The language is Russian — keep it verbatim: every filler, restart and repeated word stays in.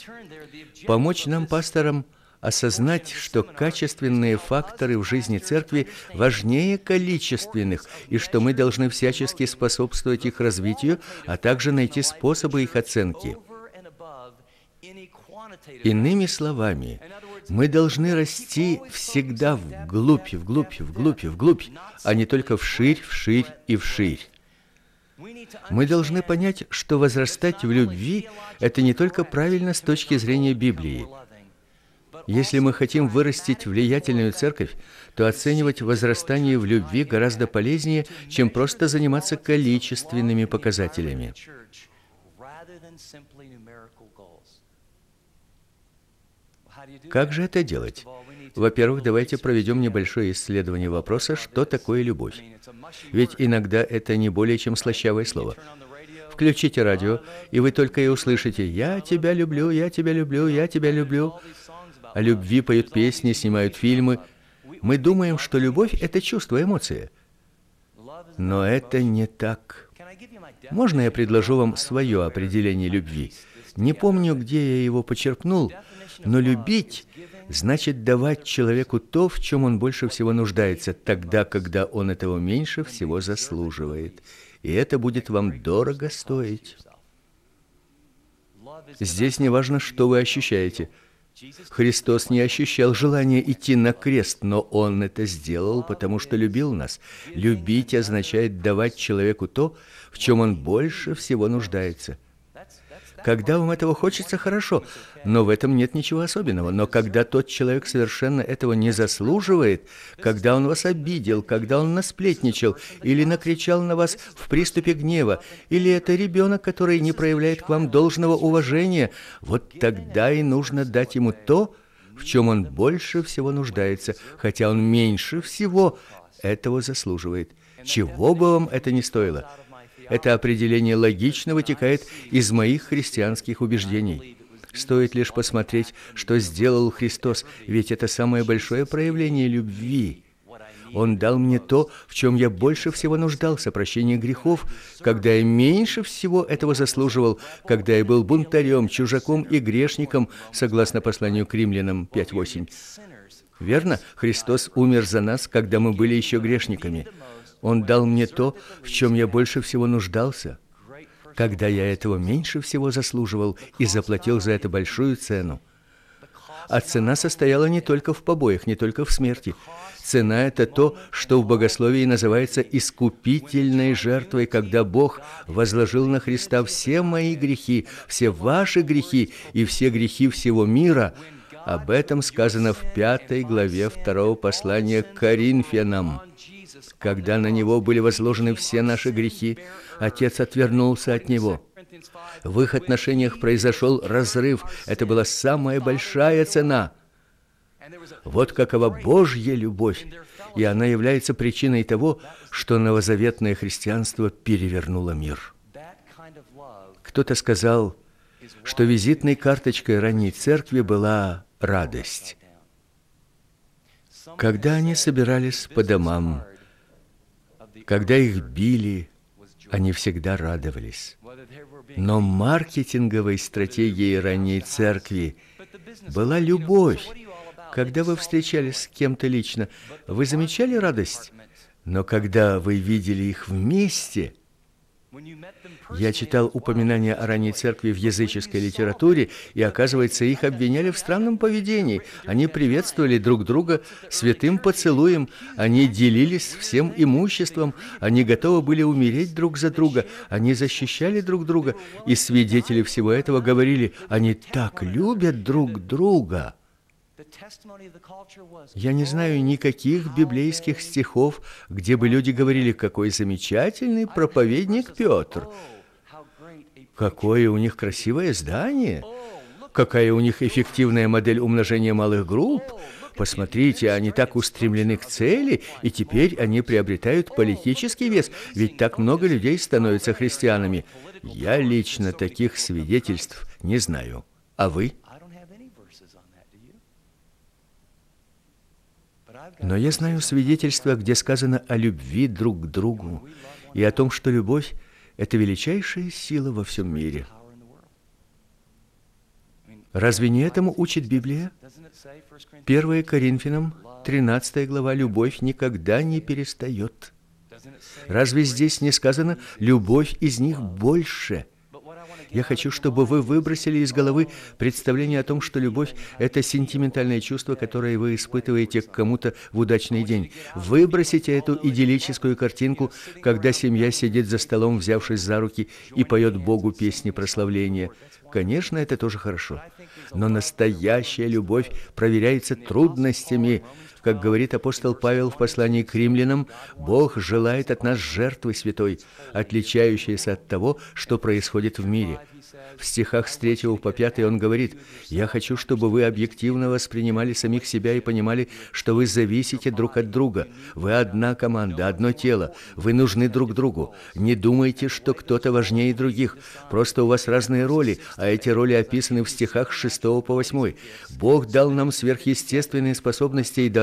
Помочь нам, пасторам, осознать, что качественные факторы в жизни церкви важнее количественных, и что мы должны всячески способствовать их развитию, а также найти способы их оценки. Иными словами, мы должны расти всегда вглубь, вглубь, вглубь, вглубь, а не только вширь, вширь и вширь. Мы должны понять, что возрастать в любви – это не только правильно с точки зрения Библии. Если мы хотим вырастить влиятельную церковь, то оценивать возрастание в любви гораздо полезнее, чем просто заниматься количественными показателями. Как же это делать? Во-первых, давайте проведем небольшое исследование вопроса, что такое любовь. Ведь иногда это не более чем слащавое слово. Включите радио, и вы только и услышите «Я тебя люблю, я тебя люблю, я тебя люблю». О любви поют песни, снимают фильмы. Мы думаем, что любовь – это чувство, эмоция. Но это не так. Можно я предложу вам свое определение любви? Не помню, где я его почерпнул, но любить значит давать человеку то, в чем он больше всего нуждается, тогда, когда он этого меньше всего заслуживает. И это будет вам дорого стоить. Здесь не важно, что вы ощущаете. Христос не ощущал желания идти на крест, но Он это сделал, потому что любил нас. Любить означает давать человеку то, в чем он больше всего нуждается. Когда вам этого хочется, хорошо, но в этом нет ничего особенного. Но когда тот человек совершенно этого не заслуживает, когда он вас обидел, когда он насплетничал или накричал на вас в приступе гнева, или это ребенок, который не проявляет к вам должного уважения, вот тогда и нужно дать ему то, в чем он больше всего нуждается, хотя он меньше всего этого заслуживает, чего бы вам это ни стоило. Это определение логично вытекает из моих христианских убеждений. Стоит лишь посмотреть, что сделал Христос, ведь это самое большое проявление любви. Он дал мне то, в чем я больше всего нуждался, прощение грехов, когда я меньше всего этого заслуживал, когда я был бунтарем, чужаком и грешником, согласно посланию к Римлянам пять восемь. Верно? Христос умер за нас, когда мы были еще грешниками. Он дал мне то, в чем я больше всего нуждался, когда я этого меньше всего заслуживал и заплатил за это большую цену. А цена состояла не только в побоях, не только в смерти. Цена – это то, что в богословии называется искупительной жертвой, когда Бог возложил на Христа все мои грехи, все ваши грехи и все грехи всего мира. Об этом сказано в пятой главе второго послания к Коринфянам. Когда на Него были возложены все наши грехи, Отец отвернулся от Него. В их отношениях произошел разрыв. Это была самая большая цена. Вот какова Божья любовь, и она является причиной того, что новозаветное христианство перевернуло мир. Кто-то сказал, что визитной карточкой ранней церкви была радость. Когда они собирались по домам, когда их били, они всегда радовались. Но маркетинговой стратегией ранней церкви была любовь. Когда вы встречались с кем-то лично, вы замечали радость? Но когда вы видели их вместе... Я читал упоминания о ранней церкви в языческой литературе, и, оказывается, их обвиняли в странном поведении. Они приветствовали друг друга святым поцелуем, они делились всем имуществом, они готовы были умереть друг за друга, они защищали друг друга, и свидетели всего этого говорили, они так любят друг друга. Я не знаю никаких библейских стихов, где бы люди говорили, какой замечательный проповедник Петр, какое у них красивое здание, какая у них эффективная модель умножения малых групп. Посмотрите, они так устремлены к цели, и теперь они приобретают политический вес, ведь так много людей становятся христианами. Я лично таких свидетельств не знаю. А вы? Но я знаю свидетельства, где сказано о любви друг к другу и о том, что любовь – это величайшая сила во всем мире. Разве не этому учит Библия? первое Коринфянам, тринадцатая глава, любовь никогда не перестает. Разве здесь не сказано, любовь из них больше? Я хочу, чтобы вы выбросили из головы представление о том, что любовь – это сентиментальное чувство, которое вы испытываете к кому-то в удачный день. Выбросите эту идиллическую картинку, когда семья сидит за столом, взявшись за руки, и поет Богу песни прославления. Конечно, это тоже хорошо. Но настоящая любовь проверяется трудностями. Как говорит апостол Павел в послании к римлянам, Бог желает от нас жертвы святой, отличающейся от того, что происходит в мире. В стихах с третьего по пятый он говорит: «Я хочу, чтобы вы объективно воспринимали самих себя и понимали, что вы зависите друг от друга. Вы одна команда, одно тело. Вы нужны друг другу. Не думайте, что кто-то важнее других. Просто у вас разные роли, а эти роли описаны в стихах с шестого по восьмой. Бог дал нам сверхъестественные способности и дары,